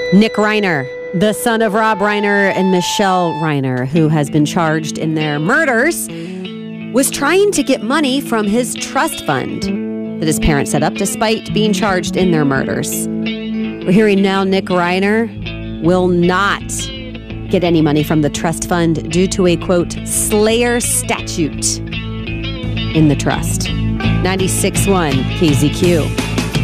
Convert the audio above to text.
Nick Reiner, the son of Rob Reiner and Michelle Reiner, who has been charged in their murders, was trying to get money from his trust fund that his parents set up despite being charged in their murders. We're hearing now Nick Reiner will not get any money from the trust fund due to a, quote, Slayer statute in the trust. 96.1 KZQ.